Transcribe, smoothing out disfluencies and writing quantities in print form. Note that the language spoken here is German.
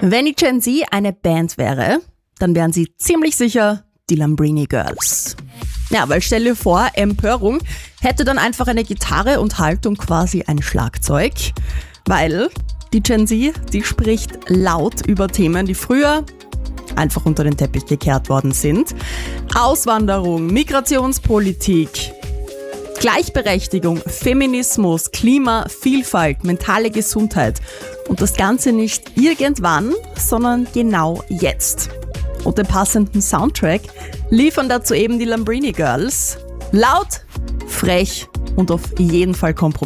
Wenn die Gen Z eine Band wäre, dann wären sie ziemlich sicher die Lambrini Girls. Ja, weil stell dir vor, Empörung hätte dann einfach eine Gitarre und Haltung quasi ein Schlagzeug, weil die Gen Z, die spricht laut über Themen, die früher einfach unter den Teppich gekehrt worden sind. Auswanderung, Migrationspolitik, Gleichberechtigung, Feminismus, Klima, Vielfalt, mentale Gesundheit. Und das Ganze nicht irgendwann, sondern genau jetzt. Und den passenden Soundtrack liefern dazu eben die Lambrini Girls. Laut, frech und auf jeden Fall kompromissiv.